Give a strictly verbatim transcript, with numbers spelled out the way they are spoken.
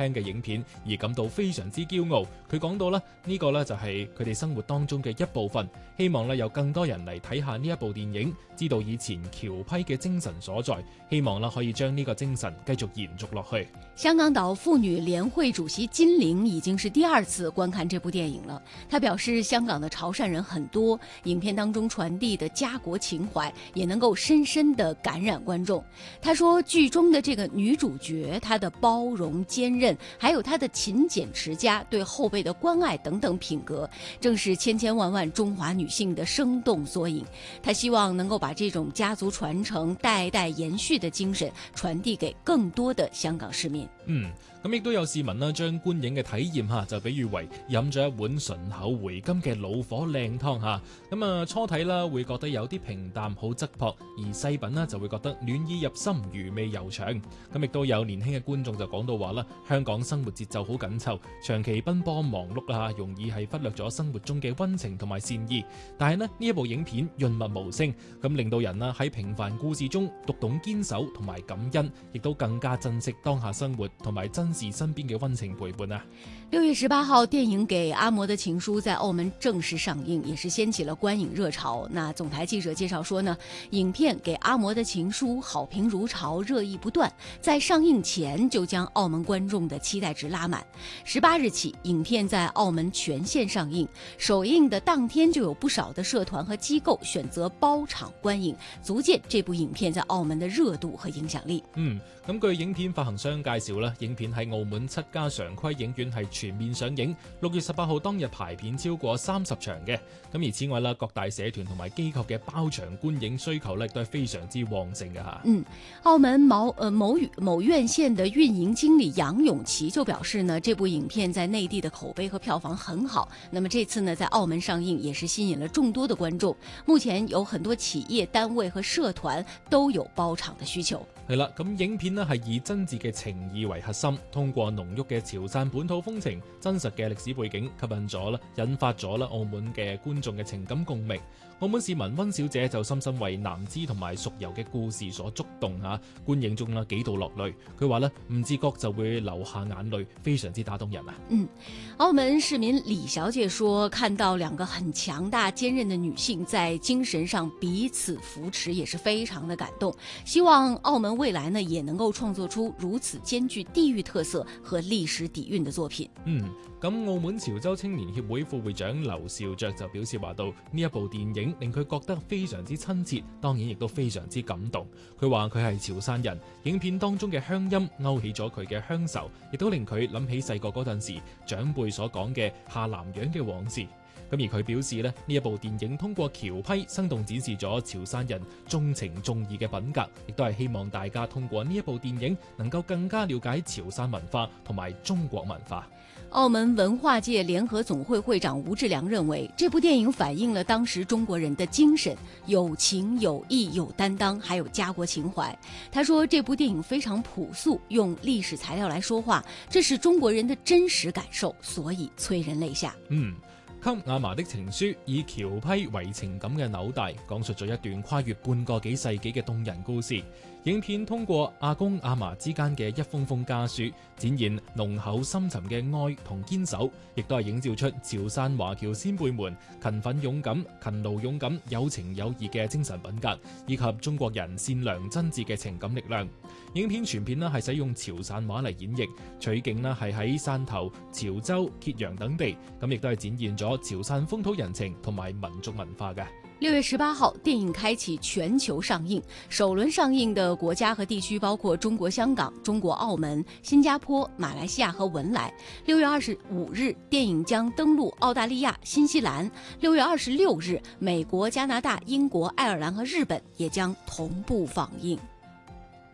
輕嘅影片而感到非常之驕傲。佢講到咧，呢個咧就係佢哋生活當中嘅一部分，希望咧有更多人嚟睇下呢一部電影，知道以前僑批嘅精神所在，希望啦可以將呢個精神繼續延續落去。 香港島婦女聯會主席金玲已經是第二次觀看這部電影了。她表示，香港的潮汕人很多，影片當中傳遞的家國情懷也能夠深深地感染觀眾。她說，劇中的這個女主角，她的包容堅韌，還有她的勤儉持家，對後輩的關愛等等品格，正是千千萬萬中華女性的生動縮影。她希望能夠把這種家族傳承、代代延續的精神傳遞給更多的香港市民。 嗯，咁亦都有市民啦，將觀影嘅體驗嚇就比喻為飲咗一碗順口回甘嘅老火靚湯嚇。咁啊初睇啦會覺得有啲平淡好質樸，而細品啦就會覺得暖意入心，餘味悠長。咁亦都有年輕嘅觀眾就講到話啦，香港生活節奏好緊湊，長期奔波忙碌啊，容易係忽略咗生活中嘅溫情同埋善意。但係呢，呢一部影片潤物無聲，咁令到人啦喺平凡故事中讀懂堅守同埋感恩，亦都更加珍惜當下生活同埋珍視身邊嘅溫情陪伴啊！ 六月十八號，電影《給阿嬤的情書》在澳門正式上映，也是掀起了觀影熱潮。那總台記者介紹說呢，影片《給阿嬤的情書》好評如潮，熱議不斷，在上映前就將澳門觀眾的期待值拉滿。十八日起，影片在澳門全線上映，首映的當天就有不少的社團和機構選擇包場觀影，足見這部影片在澳門的熱度和影響力。 嗯，咁據影片發行商介紹啦，影片喺澳門七家常規影院係全面上映，六月十八號當日排片超過三十場嘅。咁而此外啦，各大社團同埋機構嘅包場觀影需求咧都係非常之旺盛嘅吓。 嗯，澳門某呃某某院線的運營經理楊永琪就表示呢，這部影片在內地的口碑和票房很好。那麼這次呢，在澳門上映也是吸引了眾多的觀眾。目前有很多企業單位和社團都有包場的需求。 係啦，咁影片呢係以真摯嘅情義為核心，通過濃郁嘅潮汕本土風情、真實嘅歷史背景，吸引咗啦，引發咗啦澳門嘅觀眾嘅情感共鳴。澳門市民溫小姐就深深為南枝同埋淑柔嘅故事所觸動嚇，觀影中啦幾度落淚。佢話咧唔自覺就會流下眼淚，非常之打動人啊。 嗯，澳門市民李小姐說，看到兩個很強大堅韌的女性在精神上彼此扶持，也是非常的感動。希望澳門未來呢也能夠創作出如此兼具地域特色和歷史底蘊的作品。 嗯，咁澳門潮州青年協會副會長劉兆爵就表示話到，呢一部電影令佢覺得非常之親切，當然亦都非常之感動。佢話佢係潮汕人，影片當中嘅鄉音勾起咗佢嘅鄉愁，亦都令佢諗起細個嗰陣時長輩所講嘅下南洋嘅往事。咁而佢表示咧，呢一部電影通過僑批生動展示咗潮汕人重情重義嘅品格，亦都係希望大家通過呢一部電影能夠更加了解潮汕文化同埋中國文化。 澳門文化界聯合總會會長吳志良認為，這部電影反映了當時中國人的精神，有情有義有擔當，還有家國情懷。他說，這部電影非常樸素，用歷史材料來說話，這是中國人的真實感受，所以催人淚下。 嗯。給阿嫲的情書以僑批為情感嘅紐帶，講述咗一段跨越半個幾世紀嘅動人故事。影片通過阿公阿嫲之間嘅一封封家書，展現濃厚深沉嘅愛同堅守，亦都係映照出潮汕華僑先輩們勤奮勇敢、勤勞勇敢、有情有義嘅精神品格，以及中國人善良真摯嘅情感力量。影片全片呢係使用潮汕話嚟演繹，取景呢係喺汕頭、潮州、揭陽等地，咁亦都係展現咗潮汕風土人情同埋民族文化嘅。 六月十八號，電影開啟全球上映，首輪上映的國家和地區包括中國香港、中國澳門、新加坡、馬來西亞和文萊。六月二十五日，電影將登陸澳大利亞、新西蘭。六月二十六日，美國、加拿大、英國、愛爾蘭和日本也將同步放映。